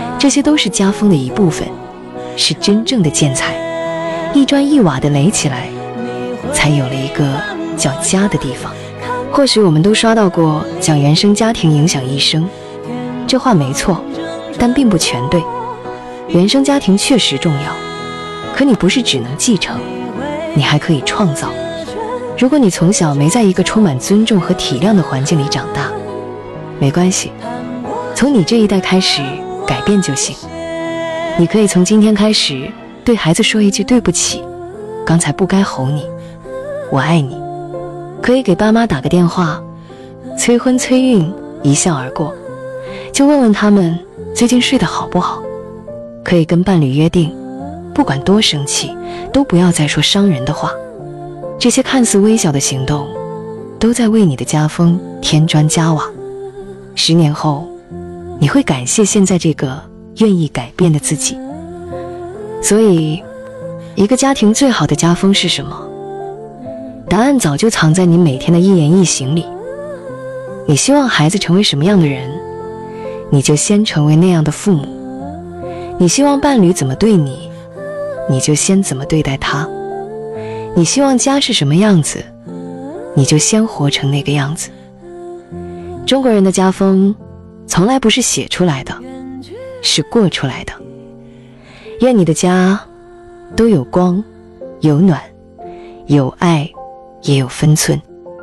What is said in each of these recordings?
这些都是家风的一部分，是真正的建材，一砖一瓦的垒起来，才有了一个叫家的地方。或许我们都刷到过讲原生家庭影响一生，这话没错，但并不全对。原生家庭确实重要，可你不是只能继承，你还可以创造。如果你从小没在一个充满尊重和体谅的环境里长大，没关系，从你这一代开始改变就行。你可以从今天开始对孩子说一句对不起，刚才不该吼你，我爱你。可以给爸妈打个电话，催婚催孕一笑而过，就问问他们最近睡得好不好。可以跟伴侣约定，不管多生气，都不要再说伤人的话。这些看似微小的行动，都在为你的家风添砖加瓦。10年后，你会感谢现在这个愿意改变的自己。所以，一个家庭最好的家风是什么？答案早就藏在你每天的一言一行里。你希望孩子成为什么样的人，你就先成为那样的父母。你希望伴侣怎么对你，你就先怎么对待他。你希望家是什么样子，你就先活成那个样子。中国人的家风从来不是写出来的，是过出来的。愿你的家都有光，有暖，有爱，也有分寸。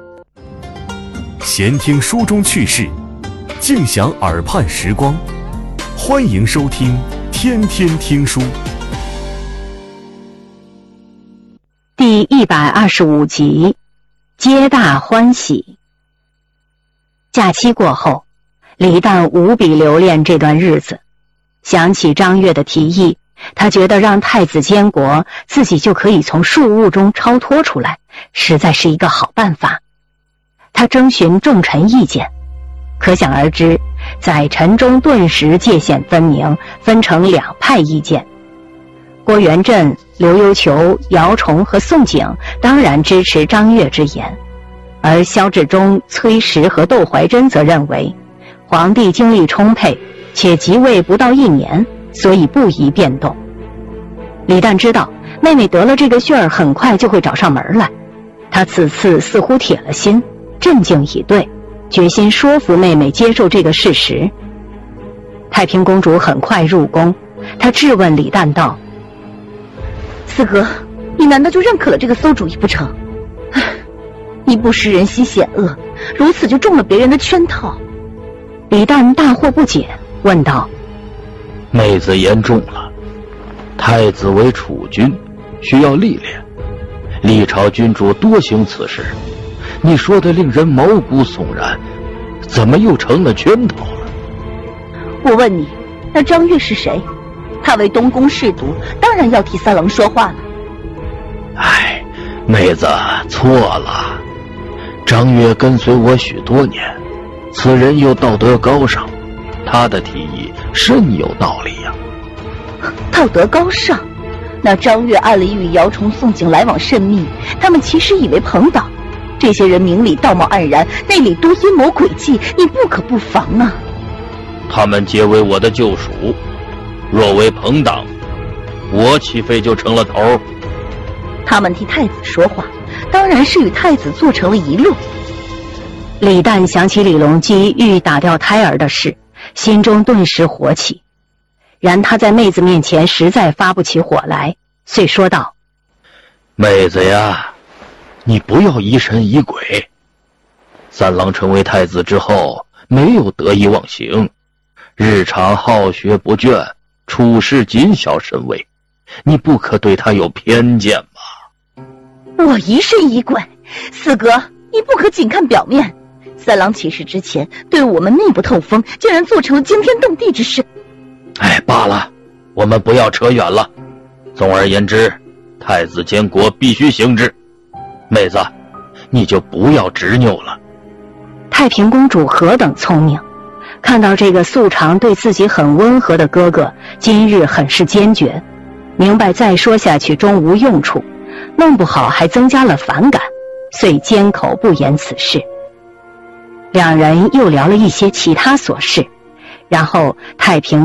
闲听书中趣事，静享耳畔时光。欢迎收听天天听书第125集，皆大欢喜。假期过后，李诞无比留恋这段日子，想起张悦的提议，他觉得让太子监国，自己就可以从庶务中超脱出来，实在是一个好办法。他征询众臣意见，可想而知，在臣中顿时界限分明，分成两派意见。郭元振、刘幽求、姚崇和宋璟当然支持张悦之言，而萧志忠、崔实和窦怀珍则认为，皇帝精力充沛，且即位不到1年，所以不宜变动。李诞知道妹妹得了这个讯儿很快就会找上门来，他此次似乎铁了心，镇静以对，决心说服妹妹接受这个事实。太平公主很快入宫，她质问李诞道：四哥，你难道就认可了这个馊主意不成？你不识人心险恶，如此就中了别人的圈套。李诞大惑不解，问道： 妹子言重了，太子为储君，需要历练，历朝君主多行此事，你说的令人毛骨悚然，怎么又成了圈套了？ 我问你，那张悦是谁？他为东宫侍读，当然要替三郎说话了。 哎，妹子错了，张悦跟随我许多年，此人又道德高尚，他的提议甚有道理呀。 道德高尚？那张悦暗里与姚崇、宋璟来往甚密，他们其实以为朋党，这些人明里道貌岸然，内里多阴谋诡计，你不可不防啊。 他们皆为我的救赎，若为朋党，我岂非就成了头？ 他们替太子说话，当然是与太子做成了一路。李诞想起李隆基欲打掉胎儿的事，心中顿时火起。然他在妹子面前实在发不起火来，遂说道： 妹子呀，你不要疑神疑鬼。三郎成为太子之后，没有得意忘形，日常好学不倦，处事谨小慎微，你不可对他有偏见吧？ 我疑神疑鬼？四哥，你不可仅看表面。三郎起事之前，对我们密不透风，竟然做成了惊天动地之事。 哎，罢了，我们不要扯远了。总而言之，太子监国必须行之。妹子，你就不要执拗了。 太平公主何等聪明，看到这个素常对自己很温和的哥哥，今日很是坚决，明白再说下去终无用处，弄不好还增加了反感，遂缄口不言此事。两人又聊了一些其他琐事，然后太平